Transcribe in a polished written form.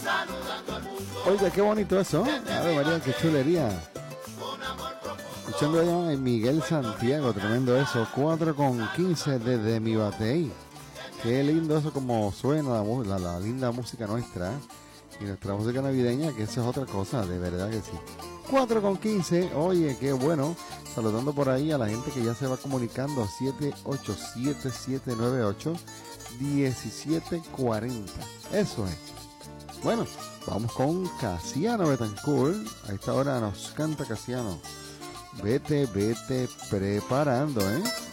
Oiga, qué bonito eso. Ave María, qué chulería. Escuchando allá en Miguel Santiago, tremendo eso. 4:15 desde mi Batey. Qué lindo eso como suena la linda música nuestra. Y nuestra música navideña, que eso es otra cosa, de verdad que sí. 4:15, oye, qué bueno. Saludando por ahí a la gente que ya se va comunicando. 787-798-1740. Eso es. Bueno, vamos con Casiano Betancourt. A esta hora nos canta Casiano. Vete preparando, ¿eh?